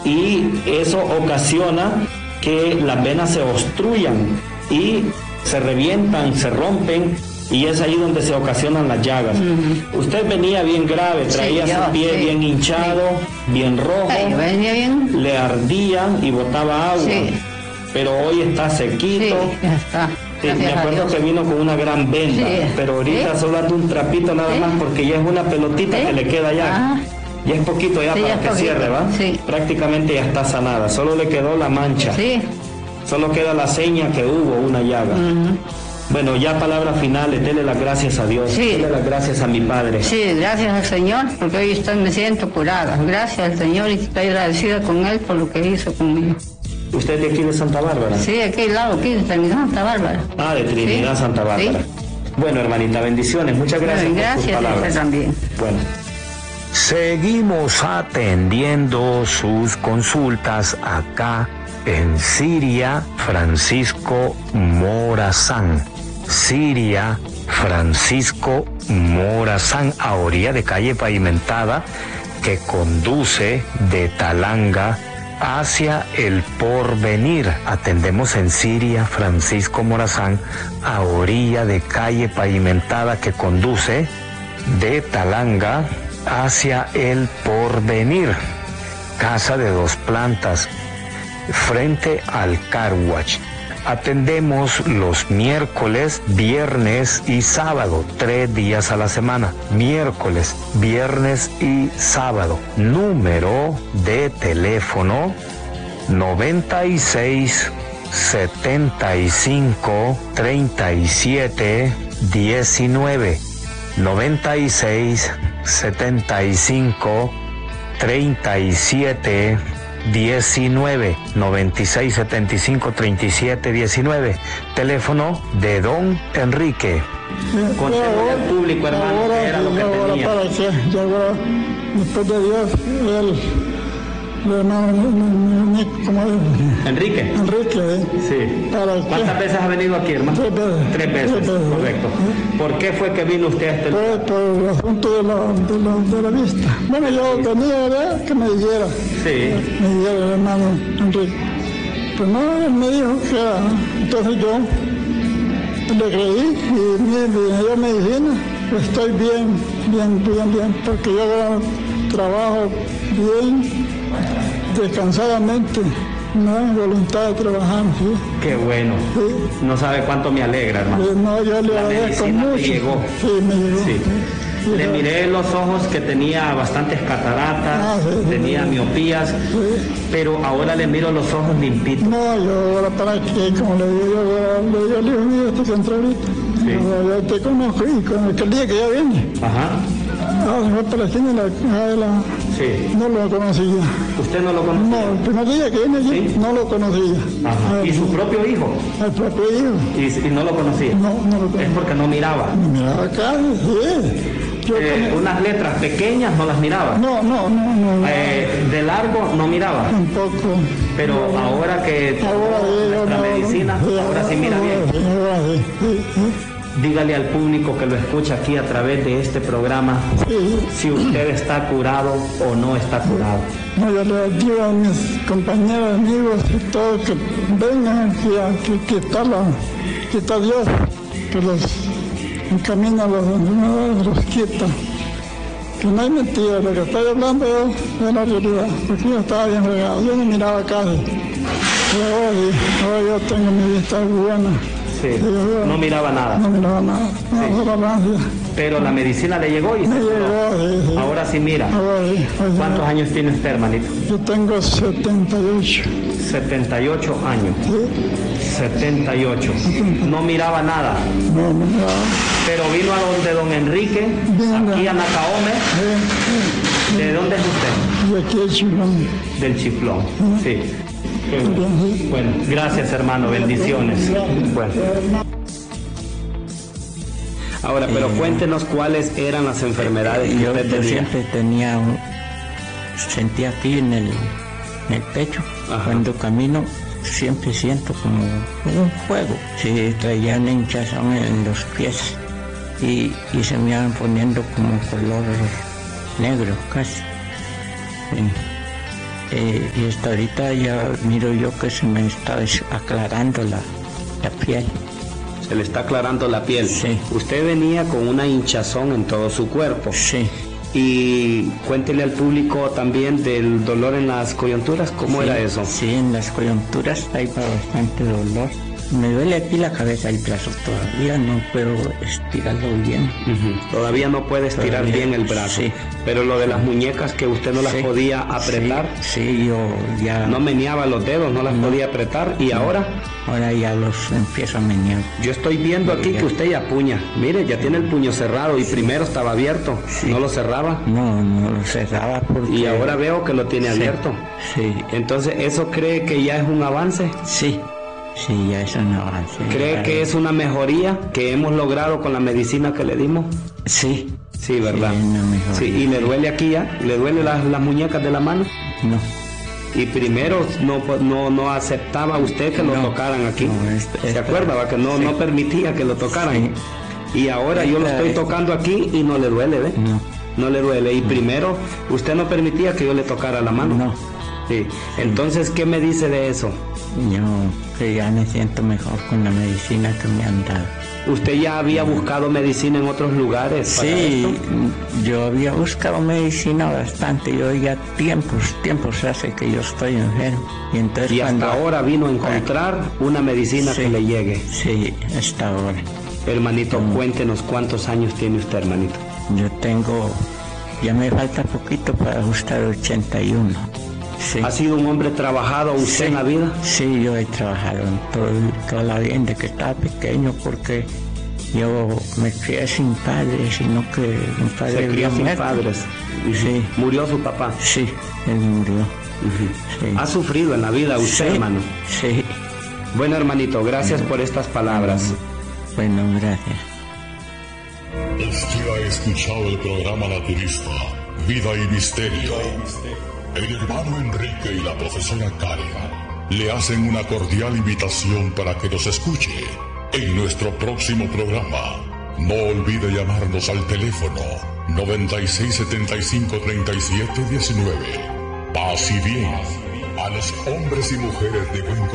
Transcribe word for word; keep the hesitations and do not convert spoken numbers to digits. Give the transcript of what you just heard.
y eso ocasiona que las venas se obstruyan y se revientan, se rompen, y es ahí donde se ocasionan las llagas. Uh-huh. Usted venía bien grave, traía sí, yo, su pie sí, bien hinchado, sí. bien rojo, sí, venía bien. le ardía y botaba agua, sí. pero hoy está sequito. Sí, ya está. Sí, me acuerdo que vino con una gran venda, sí. pero ahorita ¿Sí? solo hace un trapito nada ¿Sí? más, porque ya es una pelotita ¿Sí? que le queda ya. Ah. Ya es poquito ya sí, para ya que poquito. Cierre, ¿va? Sí. Prácticamente ya está sanada, solo le quedó la mancha. Sí. Solo queda la seña que hubo una llaga. Uh-huh. Bueno, ya palabras finales, dele las gracias a Dios, sí. dele las gracias a mi Padre. Sí, gracias al Señor, porque hoy estoy, me siento curada. Gracias al Señor y estoy agradecida con Él por lo que hizo conmigo. ¿Usted es de aquí de Santa Bárbara? Sí, aquí al lado, aquí de Trinidad Santa Bárbara. Ah, de Trinidad ¿Sí? Santa Bárbara. ¿Sí? Bueno, hermanita, bendiciones, muchas gracias bueno, gracias por sus palabras. Gracias también. Bueno. Seguimos atendiendo sus consultas acá en Siria Francisco Morazán. Siria Francisco Morazán, a orilla de calle pavimentada que conduce de Talanga hacia el Porvenir. Atendemos en Siria Francisco Morazán, a orilla de calle pavimentada que conduce de Talanga hacia el Porvenir. Casa de dos plantas, frente al Car Wash. Atendemos los miércoles, viernes y sábado, tres días a la semana. Miércoles, viernes y sábado. Número de teléfono noventa y seis, setenta y cinco, treinta y siete, diecinueve. noventa y seis, setenta y cinco, treinta y siete, diecinueve. noventa y seis, setenta y cinco, treinta y siete, diecinueve. Teléfono de don Enrique. Contémosle al público, hermano, ahora, que era lo que ahora tenía. Para que, y ahora, después de Dios, él, el hermano, ¿cómo es? Enrique. Enrique, ¿eh? Sí. ¿Para ¿Cuántas qué? veces ha venido aquí, hermano? Tres veces. Tres veces, Tres veces. correcto. ¿Por qué fue que vino usted a este lugar? Pues por el asunto de la, de la, de la vista. Bueno, yo tenía ¿verdad? que me dijera. Sí. Me dijera el hermano Enrique. Pues no, él me dijo que era. Entonces yo le creí y me, me dio medicina. Estoy bien, bien, bien, bien, porque yo trabajo bien, descansadamente. No hay voluntad de trabajar, ¿sí? Qué bueno. Sí. No sabe cuánto me alegra, hermano. Pues no, yo le La agradezco medicina mucho. me llegó. Sí, me llegó. Sí. Sí, Le sí. miré los ojos que tenía bastantes cataratas, Ah, sí, sí, tenía sí. miopías, Sí. pero ahora le miro los ojos limpitos. No, yo ahora para que, como le digo, yo ahora le digo al hijo mío este que entró ahorita. Sí. Yo, yo te conozco y con aquel día que ya viene. Ajá. Ah, se fue para la esquina de la, de la Sí. no lo conocía. ¿Usted no lo conoce? No, el primer día que vine aquí Sí. no lo conocía. Ajá. Ah, ¿Y su propio hijo? el propio hijo. ¿Y, y no lo conocía? No, no lo Es conocía. porque no miraba. Miraba acá, sí. Yo Eh, como- unas letras pequeñas no las miraba. No, no, no, no. no. Eh, de largo no miraba. Tampoco. Pero No, ahora que ahora sí, yo nuestra no- medicina, sí, ahora sí mira ahora bien. sí, ahora sí, sí, sí. Dígale al público que lo escucha aquí a través de este programa Sí. si usted está curado o no está curado. No, yo le digo a mis compañeros, amigos y todos que vengan, que, que, que, está, la, que está Dios, que los encamina a los enfermedades, los quita. Que no hay mentira, lo que estoy hablando es la realidad, porque yo estaba bien regado, yo no miraba casi. Pero ahora sí, ahora yo tengo mi vista buena. Sí, Sí, yo- no miraba nada. No miraba nada, no, Sí. solo gracias. Pero la medicina le llegó y Me se curó. llegó, sí, sí. Ahora sí mira. Ahora sí, ahora sí. ¿Cuántos años tiene usted, hermanito? Yo tengo setenta y ocho. setenta y ocho años. ¿Sí? setenta y ocho. No miraba nada. No, no miraba. Pero vino a donde don Enrique, Bien, aquí a Nacaome. Sí, ¿De dónde es usted? sí. Y aquí el chingón. Del Chiflón. Sí. Qué bueno. Bueno, gracias, hermano. Bendiciones. Bueno. Ahora, pero Eh, cuéntenos cuáles eran las enfermedades que Yo, usted yo tenía. siempre tenía, un- sentía aquí en el, en el pecho, Ajá. cuando camino siempre siento como un fuego. Sí, traía una hinchazón en los pies y, y se me iban poniendo como color negro casi. Sí. eh, y hasta ahorita ya miro yo que se me está aclarando la, la piel. Se le está aclarando la piel. Sí. Usted venía con una hinchazón en todo su cuerpo. Sí. Y cuéntele al público también del dolor en las coyunturas, ¿cómo Sí, era eso? Sí, en las coyunturas hay bastante dolor. Me duele aquí la cabeza, el brazo, todavía no puedo estirarlo bien. Uh-huh. Todavía no puede estirar Todavía, bien el brazo. Sí. Pero lo de las muñecas que usted no las Sí, podía apretar. Sí, sí, yo ya... No meneaba los dedos, no las No. podía apretar. ¿Y No. ahora? Ahora ya los empiezo a menear. Yo estoy viendo aquí Ya. que usted ya puña. Mire, ya tiene el puño cerrado y primero estaba abierto. Sí. No lo cerraba. No, no lo cerraba porque... Y ahora veo que lo tiene Sí, abierto. Sí, Entonces, ¿eso cree que ya es un avance? sí, sí, ya es un avance. ¿Cree Ya- que es una mejoría que hemos logrado con la medicina que le dimos? Sí. Sí, ¿verdad? Sí, una mejoría. Sí, y le duele aquí ya, le duele las, las muñecas de la mano. No. Y primero no, no, no aceptaba usted que lo No, tocaran aquí. no, es- ¿Se es- acuerda? va? Que no, sí. no permitía que lo tocaran. Y ahora yo lo Esta estoy es- tocando aquí y no le duele, ¿ve? No. No le duele. Y primero usted no permitía que yo le tocara la mano. No. Sí. Entonces, ¿qué me dice de eso? Yo que ya me siento mejor con la medicina que me han dado. ¿Usted ya había buscado medicina en otros lugares para Sí, esto? yo había buscado medicina bastante. Yo ya tiempos, tiempos hace que yo estoy enfermo. Y entonces Y hasta cuando- ahora vino a encontrar una medicina Sí. que le llegue. Sí, hasta ahora. Hermanito, Mm. cuéntenos cuántos años tiene usted, hermanito. Yo tengo, ya me falta poquito para ajustar ochenta y uno. Sí. ¿Ha sido un hombre trabajado usted Sí. en la vida? Sí, yo he trabajado en todo, toda la vida desde que estaba pequeño porque yo me crié sin padres, sino que mi padre Se crió había sin muerto. padres. Sí. Murió su papá. Sí, él murió. Sí. Ha sufrido en la vida usted, Sí, hermano. Sí. Bueno, hermanito, gracias por estas palabras. Bueno, gracias. Usted ha escuchado el programa naturista Vida y Misterio. El hermano Enrique y la profesora Karen le hacen una cordial invitación para que nos escuche en nuestro próximo programa. No olvide llamarnos al teléfono noventa y seis setenta y cinco treinta y siete diecinueve. Paz y bien a los hombres y mujeres de buen corazón.